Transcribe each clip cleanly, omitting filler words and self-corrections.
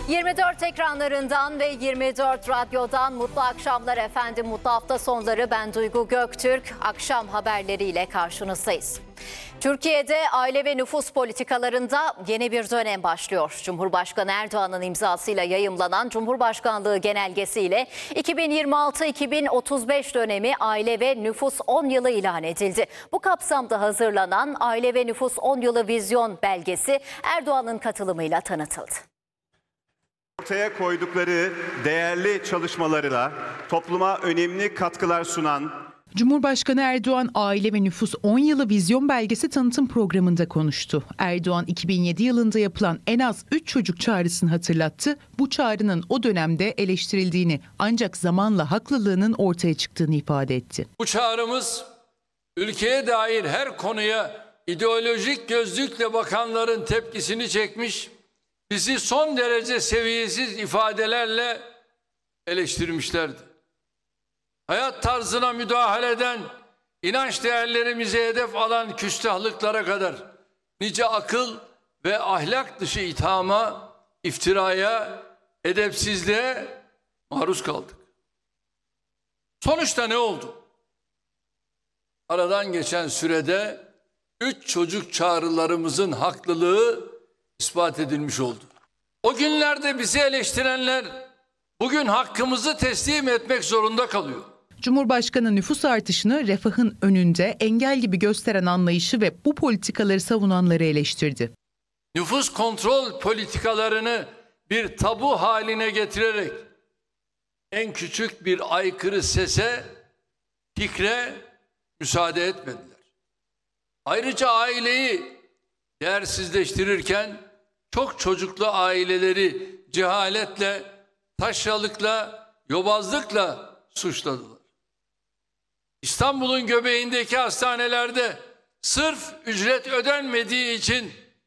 24 ekranlarından ve 24 radyodan mutlu akşamlar efendim. Mutlu hafta sonları, ben Duygu Göktürk. Akşam haberleriyle karşınızdayız. Türkiye'de aile ve nüfus politikalarında yeni bir dönem başlıyor. Cumhurbaşkanı Erdoğan'ın imzasıyla yayımlanan Cumhurbaşkanlığı genelgesiyle 2026-2035 dönemi aile ve nüfus 10 yılı ilan edildi. Bu kapsamda hazırlanan aile ve nüfus 10 yılı vizyon belgesi Erdoğan'ın katılımıyla tanıtıldı. Ortaya koydukları değerli çalışmalarıyla topluma önemli katkılar sunan Cumhurbaşkanı Erdoğan Aile ve Nüfus 10 Yılı Vizyon Belgesi tanıtım programında konuştu. Erdoğan 2007 yılında yapılan en az 3 çocuk çağrısını hatırlattı. Bu çağrının o dönemde eleştirildiğini ancak zamanla haklılığının ortaya çıktığını ifade etti. Bu çağrımız ülkeye dair her konuya ideolojik gözlükle bakanların tepkisini çekmiş, bizi son derece seviyesiz ifadelerle eleştirmişlerdi. Hayat tarzına müdahaleden, inanç değerlerimize hedef alan küstahlıklara kadar nice akıl ve ahlak dışı ithama, iftiraya, edepsizliğe maruz kaldık. Sonuçta ne oldu? Aradan geçen sürede 3 çocuk çağrılarımızın haklılığı ispat edilmiş oldu. O günlerde bizi eleştirenler bugün hakkımızı teslim etmek zorunda kalıyor. Cumhurbaşkanı nüfus artışını refahın önünde engel gibi gösteren anlayışı ve bu politikaları savunanları eleştirdi. Nüfus kontrol politikalarını bir tabu haline getirerek en küçük bir aykırı sese, fikre müsaade etmediler. Ayrıca aileyi değersizleştirirken çok çocuklu aileleri cehaletle, taşralıkla, yobazlıkla suçladılar. İstanbul'un göbeğindeki hastanelerde sırf ücret ödenmediği için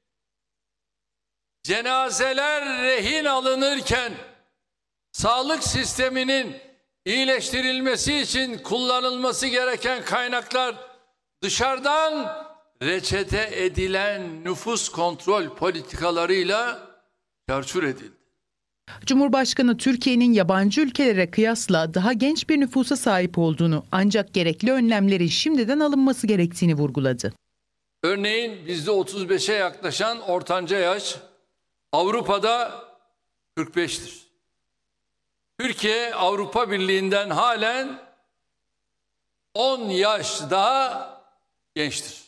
cenazeler rehin alınırken sağlık sisteminin iyileştirilmesi için kullanılması gereken kaynaklar dışarıdan reçete edilen nüfus kontrol politikalarıyla çarçur edildi. Cumhurbaşkanı Türkiye'nin yabancı ülkelere kıyasla daha genç bir nüfusa sahip olduğunu ancak gerekli önlemlerin şimdiden alınması gerektiğini vurguladı. Örneğin bizde 35'e yaklaşan ortanca yaş Avrupa'da 45'tir. Türkiye Avrupa Birliği'nden halen 10 yaş daha gençtir.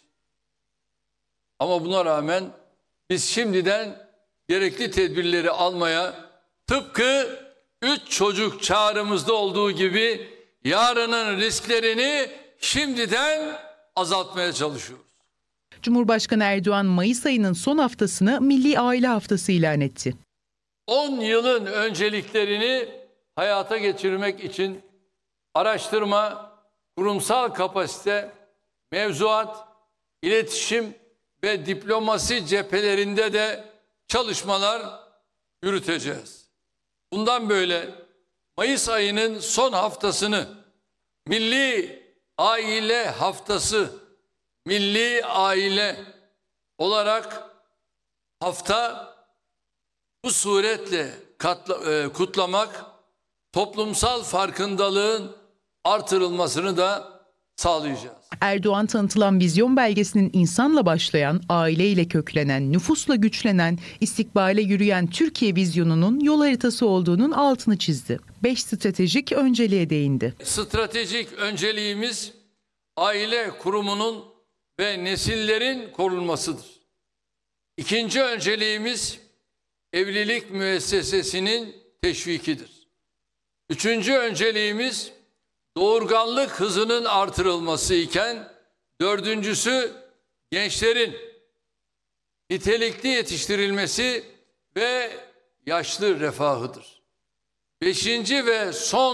Ama buna rağmen biz şimdiden gerekli tedbirleri almaya, tıpkı 3 çocuk çağrımızda olduğu gibi yarının risklerini şimdiden azaltmaya çalışıyoruz. Cumhurbaşkanı Erdoğan Mayıs ayının son haftasını Milli Aile Haftası ilan etti. 10 yılın önceliklerini hayata geçirmek için araştırma, kurumsal kapasite, mevzuat, iletişim ve diplomasi cephelerinde de çalışmalar yürüteceğiz. Bundan böyle Mayıs ayının son haftasını Milli Aile Haftası, Milli Aile olarak hafta bu suretle kutlamak, toplumsal farkındalığın artırılmasını da sağlayacağız. Erdoğan tanıtılan vizyon belgesinin insanla başlayan, aileyle köklenen, nüfusla güçlenen, istikbale yürüyen Türkiye vizyonunun yol haritası olduğunun altını çizdi. 5 stratejik önceliğe değindi. Stratejik önceliğimiz aile kurumunun ve nesillerin korunmasıdır. İkinci önceliğimiz evlilik müessesesinin teşvikidir. Üçüncü önceliğimiz doğurganlık hızının artırılması iken, dördüncüsü gençlerin nitelikli yetiştirilmesi ve yaşlı refahıdır. Beşinci ve son